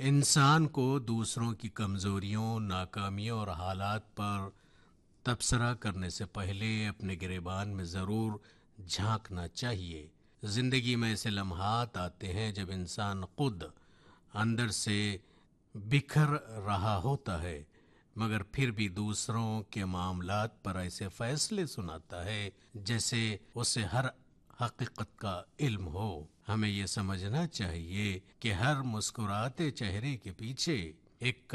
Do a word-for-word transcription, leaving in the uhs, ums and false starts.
इंसान को दूसरों की कमजोरियों, नाकामियों और हालात पर तबसरा करने से पहले अपने गिरेबान में जरूर झांकना चाहिए। जिंदगी में ऐसे लम्हात आते हैं जब इंसान खुद अंदर से बिखर रहा होता है, मगर फिर भी दूसरों के मामलात पर ऐसे फैसले सुनाता है जैसे उसे हर हकीकत का इल्म हो। हमें ये समझना चाहिए कि हर मुस्कुराते चेहरे के पीछे एक